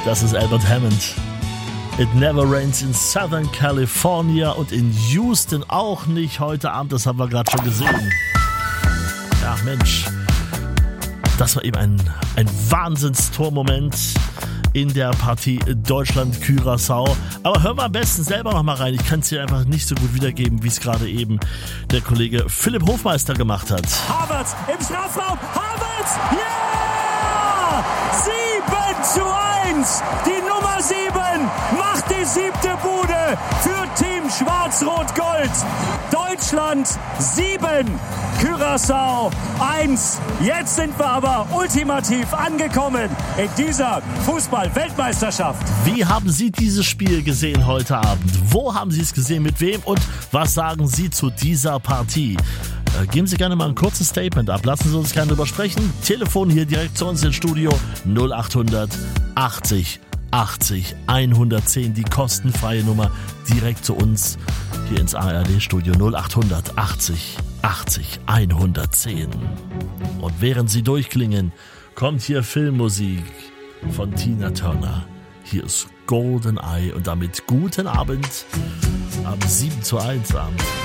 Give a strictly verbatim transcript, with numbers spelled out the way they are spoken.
Das ist Albert Hammond. It never rains in Southern California und in Houston auch nicht heute Abend, das haben wir gerade schon gesehen. Ja, Mensch, das war eben ein, ein Wahnsinnstormoment in der Partie Deutschland-Curaçao. Aber hör mal am besten selber noch mal rein. Ich kann es dir einfach nicht so gut wiedergeben, wie es gerade eben der Kollege Philipp Hofmeister gemacht hat. Havertz im Strafraum. Havertz! Ja! sieben zu eins! Die Nummer sieben macht die siebte Bude für Team Schwarz-Rot-Gold. Deutschland sieben, Curaçao eins. Jetzt sind wir aber ultimativ angekommen in dieser Fußball-Weltmeisterschaft. Wie haben Sie dieses Spiel gesehen heute Abend? Wo haben Sie es gesehen, mit wem und was sagen Sie zu dieser Partie? Äh, geben Sie gerne mal ein kurzes Statement ab. Lassen Sie uns gerne drüber sprechen. Telefon hier direkt zu uns ins Studio null achthundert achtzig achtzig hundertzehn, die kostenfreie Nummer direkt zu uns hier ins A R D-Studio null achthundert achtzig achtzig hundertzehn. Und während Sie durchklingen, kommt hier Filmmusik von Tina Turner. Hier ist Golden Eye und damit guten Abend am sieben zu eins Abend.